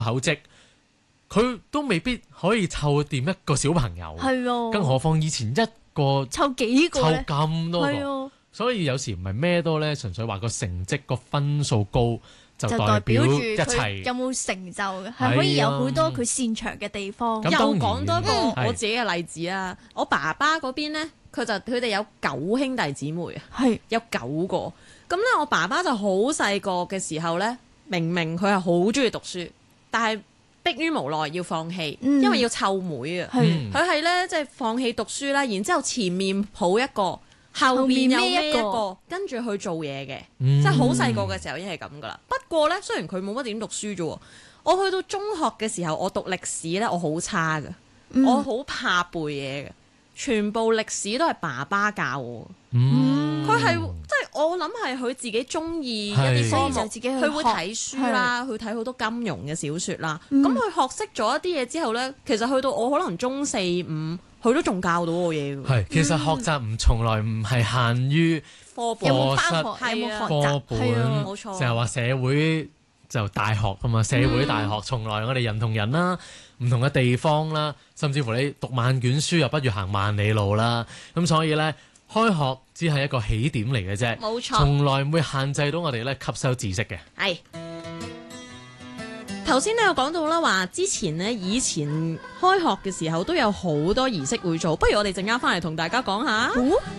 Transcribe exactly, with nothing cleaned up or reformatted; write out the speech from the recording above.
口積，佢都未必可以湊掂一個小朋友。 係啊， 更何況以前一個湊幾個湊咧？ 咁多個， 係啊， 所以有時唔係咩都咧，純粹話個成績個分數高就就代代表住表一切。 佢有冇成就嘅， 係啊係可以有好多佢擅長嘅地方。 又咁當然講多個係我自己嘅例子啊！我爸爸嗰邊咧，佢就佢哋有九兄弟姊妹啊， 係有九個。咁咧，我爸爸就好細個嘅時候咧，明明佢係好中意讀書，但係迫於無奈要放棄， 嗯因為要湊妹啊。 係嗯佢係咧即係放棄讀書啦，然之後前面抱一個，後面又孭一後個，跟住去做嘢嘅。 嗯即係好細個嘅時候已經係咁噶啦。不過咧，雖然佢冇乜點讀書啫喎，我去到中學嘅時候，我讀歷史咧，我好差嘅， 嗯我好怕背嘢嘅，全部歷史都係爸爸教我。 嗯， 佢係即係我諗係佢自己中意一係啲科目， 所以就自己去佢會學睇書啦，去睇好多金庸嘅小説啦。 嗯咁佢學識咗一啲嘢之後咧，其實去到我可能中四五，佢都仲教到我嘢㗎。 係其實學習唔從來唔係限於課本有冇課室翻學？ 係啊有冇學課習？係啊本， 冇錯成日話社會就大學㗎嘛，社會大學從來我哋人同人啦，唔同嘅地方啦，甚至乎你讀萬卷書又不如行萬里路啦。咁所以呢，開學只係一個起點嚟嘅啫， 冇錯。 從來唔會限制到我哋咧吸收知識嘅。 係頭先咧有講到啦，話之前呢，以前開學嘅時候都有好多儀式會做，不如我哋陣間翻嚟同大家講下。 哦